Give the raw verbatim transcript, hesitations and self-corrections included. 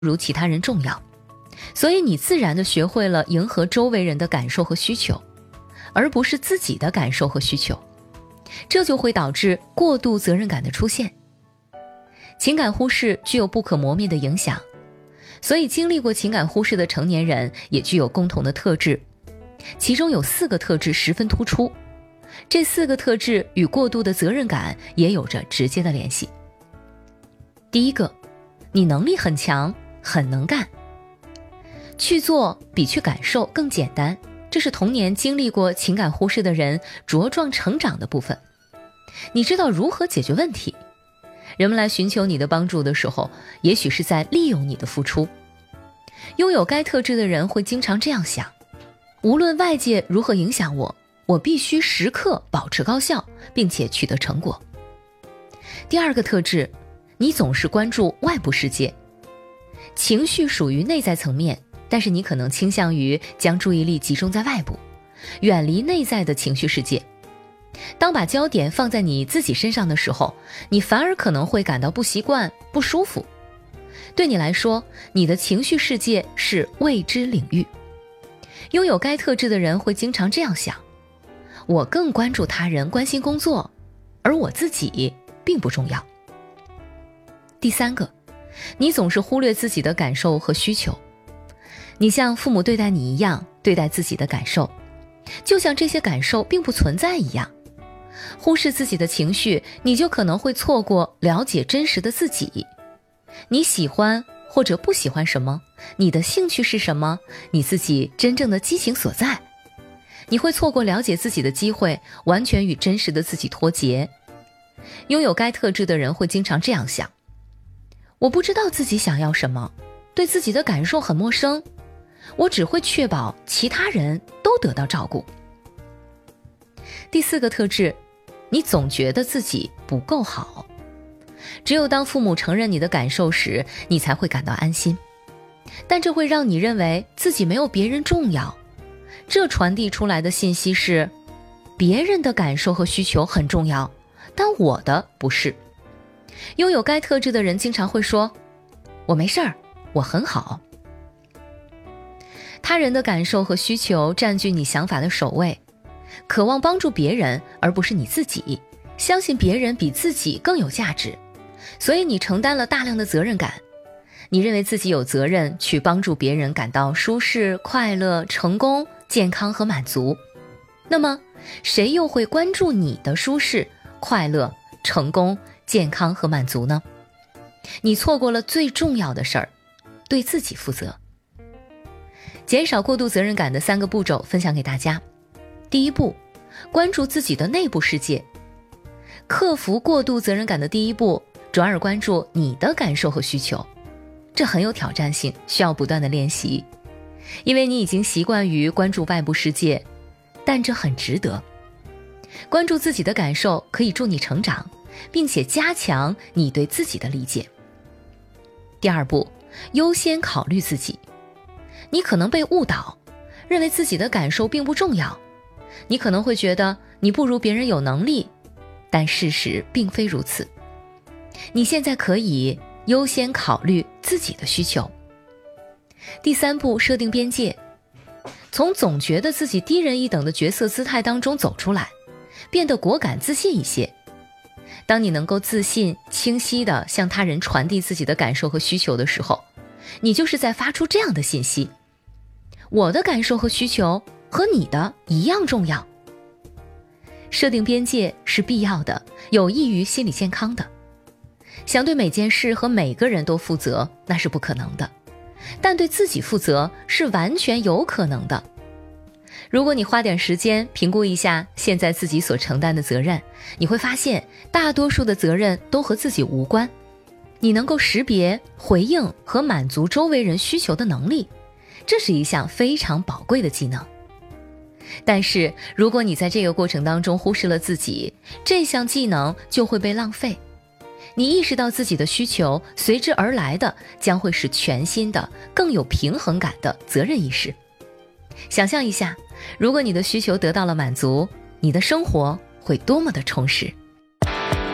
如其他人重要，所以你自然地学会了迎合周围人的感受和需求，而不是自己的感受和需求，这就会导致过度责任感的出现。情感忽视具有不可磨灭的影响，所以经历过情感忽视的成年人也具有共同的特质，其中有四个特质十分突出，这四个特质与过度的责任感也有着直接的联系。第一个，你能力很强，很能干。去做比去感受更简单，这是童年经历过情感忽视的人茁壮成长的部分。你知道如何解决问题，人们来寻求你的帮助的时候，也许是在利用你的付出。拥有该特质的人会经常这样想，无论外界如何影响我，我必须时刻保持高效，并且取得成果。第二个特质，你总是关注外部世界。情绪属于内在层面，但是你可能倾向于将注意力集中在外部，远离内在的情绪世界。当把焦点放在你自己身上的时候，你反而可能会感到不习惯、不舒服。对你来说，你的情绪世界是未知领域。拥有该特质的人会经常这样想，我更关注他人，关心工作，而我自己并不重要。第三个，你总是忽略自己的感受和需求。你像父母对待你一样对待自己的感受，就像这些感受并不存在一样。忽视自己的情绪，你就可能会错过了解真实的自己。你喜欢或者不喜欢什么？你的兴趣是什么？你自己真正的激情所在？你会错过了解自己的机会，完全与真实的自己脱节。拥有该特质的人会经常这样想，我不知道自己想要什么，对自己的感受很陌生，我只会确保其他人都得到照顾。第四个特质，你总觉得自己不够好。只有当父母承认你的感受时，你才会感到安心，但这会让你认为自己没有别人重要。这传递出来的信息是，别人的感受和需求很重要，但我的不是。拥有该特质的人经常会说，我没事儿，我很好。他人的感受和需求占据你想法的首位，渴望帮助别人而不是你自己，相信别人比自己更有价值，所以你承担了大量的责任感。你认为自己有责任去帮助别人感到舒适、快乐、成功、健康和满足。那么，谁又会关注你的舒适、快乐、成功、健康和满足呢？你错过了最重要的事儿，对自己负责。减少过度责任感的三个步骤分享给大家。第一步，关注自己的内部世界。克服过度责任感的第一步，转而关注你的感受和需求。这很有挑战性，需要不断的练习。因为你已经习惯于关注外部世界，但这很值得。关注自己的感受可以助你成长，并且加强你对自己的理解。第二步，优先考虑自己。你可能被误导，认为自己的感受并不重要。你可能会觉得你不如别人有能力，但事实并非如此。你现在可以优先考虑自己的需求。第三步，设定边界。从总觉得自己低人一等的角色姿态当中走出来，变得果敢自信一些。当你能够自信、清晰地向他人传递自己的感受和需求的时候，你就是在发出这样的信息：我的感受和需求和你的一样重要。设定边界是必要的，有益于心理健康的。想对每件事和每个人都负责，那是不可能的，但对自己负责是完全有可能的。如果你花点时间评估一下现在自己所承担的责任，你会发现大多数的责任都和自己无关。你能够识别、回应和满足周围人需求的能力，这是一项非常宝贵的技能。但是如果你在这个过程当中忽视了自己，这项技能就会被浪费。你意识到自己的需求，随之而来的将会是全新的、更有平衡感的责任意识。想象一下，如果你的需求得到了满足，你的生活会多么的充实。